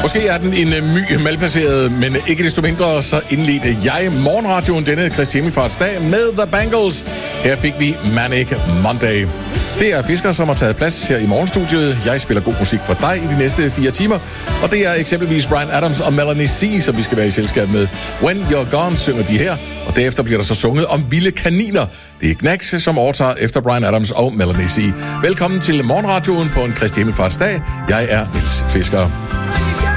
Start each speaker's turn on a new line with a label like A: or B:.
A: Måske er den en malplaceret, men ikke desto mindre så indledte jeg morgenradioen denne Kristi Himmelfartsdag med The Bangles. Her fik vi Manic Monday. Det er Fisker, som har taget plads her i morgenstudiet. Jeg spiller god musik for dig i de næste 4 timer. Og det er eksempelvis Bryan Adams og Melanie C., som vi skal være i selskab med. When You're Gone synger de her, og derefter bliver der så sunget om vilde kaniner. Det er Knacks, som overtager efter Bryan Adams og Melanie C. Velkommen til morgenradioen på en Kristi Himmelfartsdag. Jeg er Niels Fisker.